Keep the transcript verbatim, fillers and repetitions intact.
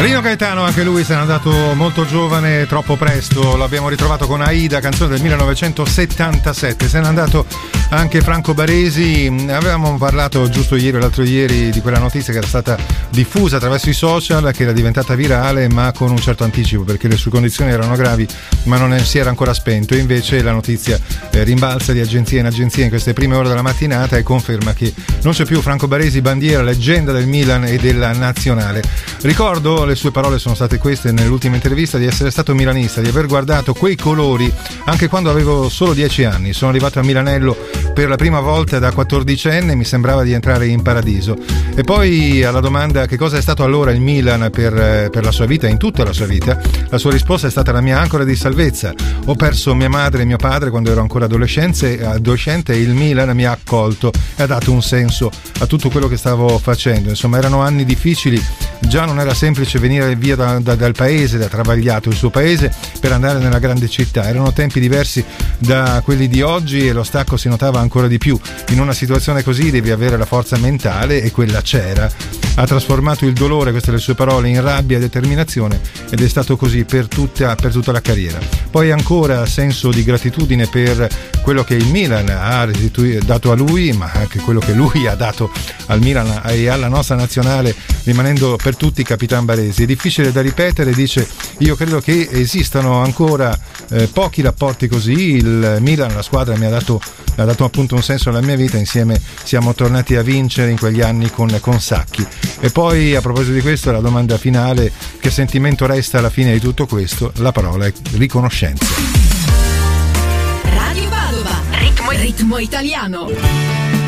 Rino Gaetano, anche lui se n'è andato molto giovane, troppo presto. L'abbiamo ritrovato con Aida, canzone del millenovecentosettantasette. Se n'è andato anche Franco Baresi. Avevamo parlato giusto ieri o l'altro ieri di quella notizia che era stata diffusa attraverso i social, che era diventata virale, ma con un certo anticipo, perché le sue condizioni erano gravi ma non si era ancora spento. Invece la notizia eh, rimbalza di agenzia in agenzia in queste prime ore della mattinata e conferma che non c'è più Franco Baresi, bandiera, leggenda del Milan e della nazionale. Ricordo, le sue parole sono state queste nell'ultima intervista, di essere stato milanista, di aver guardato quei colori anche quando avevo solo dieci anni. Sono arrivato a Milanello per la prima volta da quattordicenne, mi sembrava di entrare in paradiso. E poi alla domanda che cosa è stato allora il Milan per, per la sua vita, in tutta la sua vita, la sua risposta è stata la mia ancora di salvezza. Ho perso mia madre e mio padre quando ero ancora adolescente e il Milan mi ha accolto e ha dato un senso a tutto quello che stavo facendo. Insomma, erano anni difficili, già non era semplice venire via da, da, dal paese, da Travagliato, il suo paese, per andare nella grande città. Erano tempi diversi da quelli di oggi e lo stacco si notava ancora di più. In una situazione così devi avere la forza mentale e quella c'era. Ha trasformato il dolore, queste le sue parole, in rabbia e determinazione, ed è stato così per tutta, per tutta la carriera. Poi ancora senso di gratitudine per quello che il Milan ha dato a lui, ma anche quello che lui ha dato al Milan e alla nostra nazionale, rimanendo per tutti Capitan Baresi. È difficile da ripetere, dice: io credo che esistano ancora eh, pochi rapporti così. Il Milan, la squadra, mi ha dato, ha dato appunto un senso alla mia vita. Insieme siamo tornati a vincere in quegli anni con, con Sacchi. E poi, a proposito di questo, la domanda finale: che sentimento resta alla fine di tutto questo? La parola è riconoscenza. Radio Padova, ritmo, ritmo italiano.